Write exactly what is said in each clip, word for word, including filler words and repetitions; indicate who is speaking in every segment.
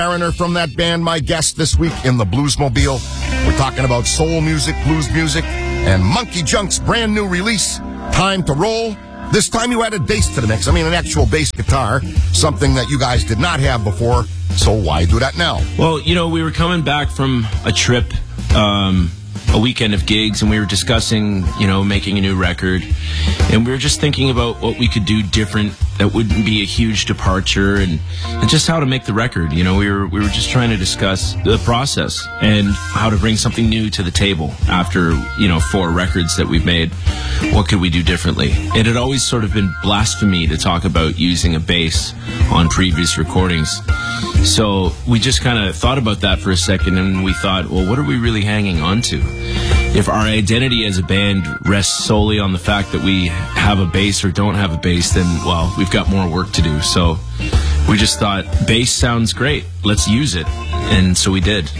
Speaker 1: Mariner from that band, my guest this week in the Bluesmobile. We're talking about soul music, blues music, and Monkey Junk's brand new release, Time to Roll. This time you added bass to the mix. I mean, an actual bass guitar, something that you guys did not have before. So why do that now?
Speaker 2: Well, you know, we were coming back from a trip, um, a weekend of gigs, and we were discussing, you know, making a new record. And we were just thinking about what we could do different that wouldn't be a huge departure, and, and just how to make the record. You know, we were we were just trying to discuss the process and how to bring something new to the table after, you know, four records that we've made. What could we do differently? It had always sort of been blasphemy to talk about using a bass on previous recordings. So we just kind of thought about that for a second, and we thought, well, what are we really hanging on to? If our identity as a band rests solely on the fact that we have a bass or don't have a bass, then, well, we've got more work to do. So we just thought, bass sounds great, let's use it. And so we did.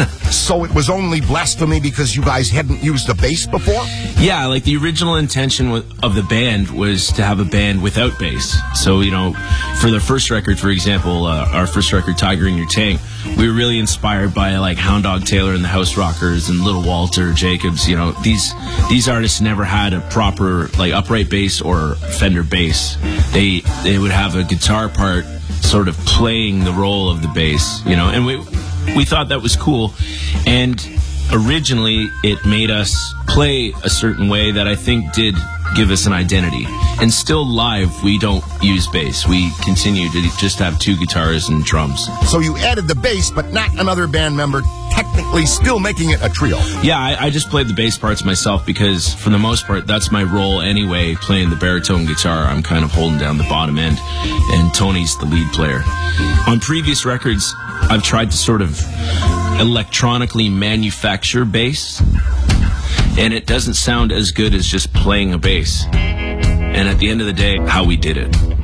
Speaker 1: So it was only blasphemy because you guys hadn't used a bass before?
Speaker 2: Yeah, like the original intention of the band was to have a band without bass. So, you know, for the first record, for example, uh, our first record, Tiger in Your Tank, we were really inspired by like Hound Dog Taylor and the House Rockers and Little Walter Jacobs. You know, these these artists never had a proper like upright bass or Fender bass. They they would have a guitar part sort of playing the role of the bass, you know, and we we thought that was cool. And originally it made us play a certain way that I think did give us an identity. And still live, we don't use bass. We continue to just have two guitars and drums.
Speaker 1: So you added the bass, but not another band member, technically still making it a trio.
Speaker 2: Yeah, I, I just played the bass parts myself because, for the most part, that's my role anyway, playing the baritone guitar. I'm kind of holding down the bottom end, and Tony's the lead player. On previous records, I've tried to sort of electronically manufacture bass, and it doesn't sound as good as just playing a bass. And at the end of the day, how we did it.